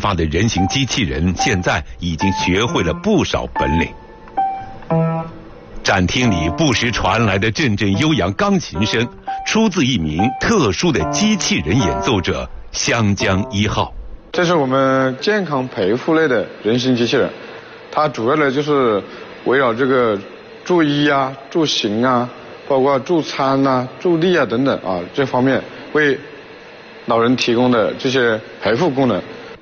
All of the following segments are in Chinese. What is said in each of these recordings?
发的人形机器人现在已经学会了不少本领。展厅里不时传来的阵阵悠扬钢琴声，出自一名特殊的机器人演奏者湘江1号。 这是我们健康陪护类的人形机器人，它主要的就是围绕这个助医啊、助行啊，包括助餐啊、助力啊等等啊这方面为老人提供的这些陪护功能。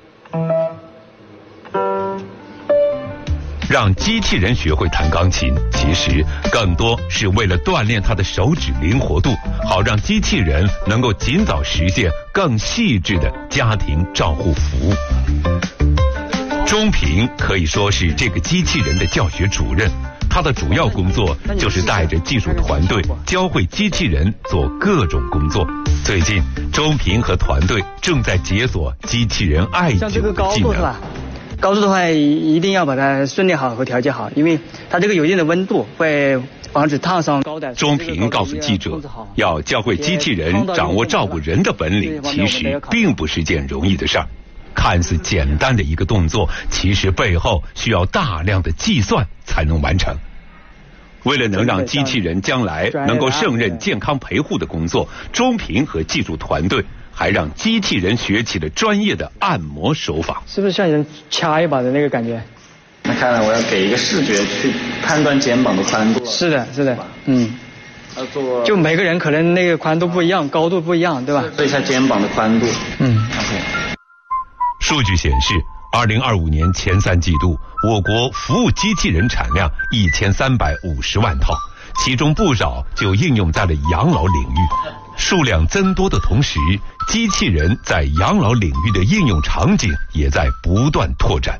让机器人学会弹钢琴，其实更多是为了锻炼他的手指灵活度，好让机器人能够尽早实现更细致的家庭照护服务。钟平可以说是这个机器人的教学主任，他的主要工作就是带着技术团队教会机器人做各种工作。最近，钟平和团队正在解锁机器人艾灸的技能。 高度的话一定要把它训练好和调节好，因为它这个有一定的温度会防止烫伤高的。 钟平告诉记者，要教会机器人掌握照顾人的本领，其实并不是件容易的事儿。看似简单的一个动作，其实背后需要大量的计算才能完成。为了能让机器人将来能够胜任健康陪护的工作，钟平和技术团队还让机器人学起了专业的按摩手法。 是不是像人掐一把的那个感觉？ 那看来我要给一个视觉去判断肩膀的宽度。 是的，就每个人可能那个宽度不一样，高度不一样，对吧？ 测一下肩膀的宽度。OK。 数据显示，2025年前3季度，我国服务机器人产量1350万套，其中不少就应用在了养老领域。数量增多的同时，机器人在养老领域的应用场景也在不断拓展。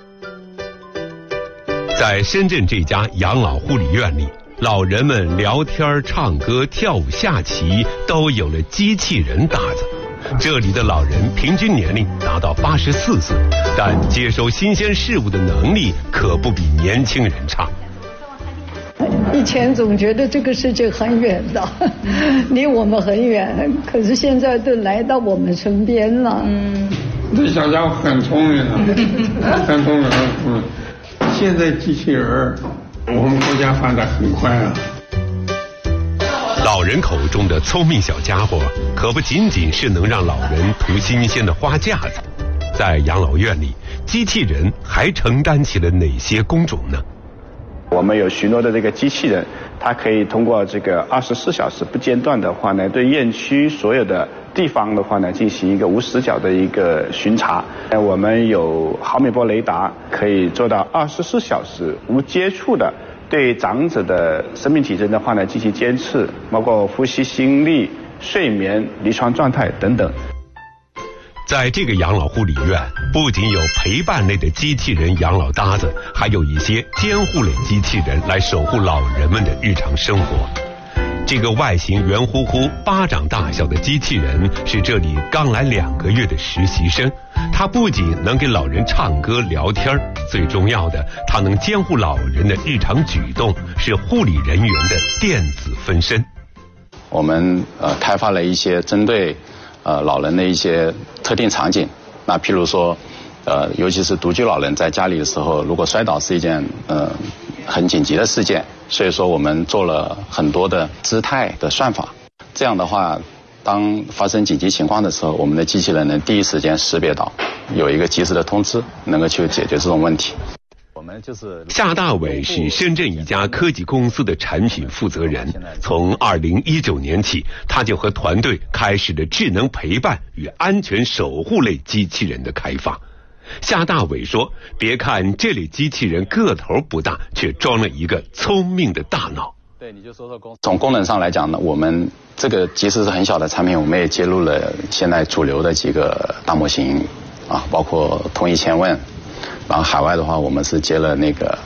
在深圳这家养老护理院里，老人们聊天、唱歌、跳舞、下棋都有了机器人搭子。这里的老人平均年龄达到84岁，但接收新鲜事物的能力可不比年轻人差。 以前总觉得这个世界很远的，离我们很远，可是现在都来到我们身边了。 这小家伙很聪明啊，很聪明。现在机器人，我们国家发展很快啊。 老人口中的聪明小家伙，可不仅仅是能让老人涂新鲜的花架子。在养老院里，机器人还承担起了哪些工种呢？ 我们有许多的这个机器人，它可以通过这个24小时不间断的话呢，对院区所有的地方的话呢，进行一个无死角的一个巡查。我们有毫米波雷达，可以做到24小时无接触的对长者的生命体征的话呢进行监测，包括呼吸、心率、睡眠、临床状态等等。 在这个养老护理院，不仅有陪伴类的机器人养老搭子，还有一些监护类机器人来守护老人们的日常生活。这个外形圆乎乎、巴掌大小的机器人是这里刚来2个月的实习生。它不仅能给老人唱歌聊天，最重要的，它能监护老人的日常举动，是护理人员的电子分身。 我们开发了一些针对老人的一些特定场景。那譬如说尤其是独居老人在家里的时候，如果摔倒是一件很紧急的事件，所以说我们做了很多的姿态的算法。这样的话，当发生紧急情况的时候，我们的机器人能第一时间识别到，有一个及时的通知，能够去解决这种问题。 夏大伟是深圳一家科技公司的产品负责人。从2019年起，他就和团队开始了智能陪伴与安全守护类机器人的开发。夏大伟说，别看这类机器人个头不大，却装了一个聪明的大脑。 对，你就说从功能上来讲呢，我们这个即使是很小的产品，我们也接入了现在主流的几个大模型啊，包括通义千问。然后海外的话，我们是接了那个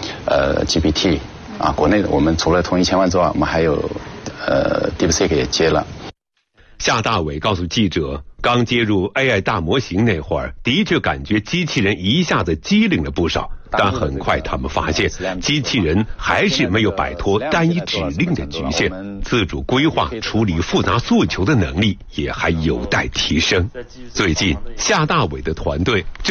GPT 啊，国内的我们除了通义千万之外，我们还有DeepSeek 也接了。 夏大伟告诉记者，刚接入 AI 大模型那会儿，的确感觉机器人一下子机灵了不少，但很快他们发现，机器人还是没有摆脱单一指令的局限，自主规划、处理复杂诉求的能力也还有待提升。最近，夏大伟的团队